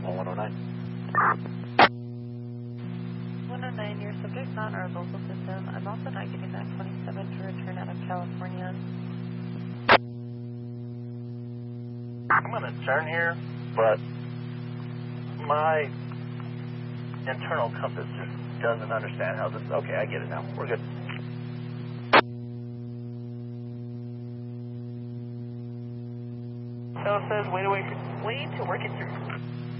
Decimal 109. 109, your subject not in our local system. I'm also not getting that 27 to return out of California. I'm going to turn here, but my internal compass just doesn't understand how this... Okay, I get it now. We're good. So it says, wait to work it through.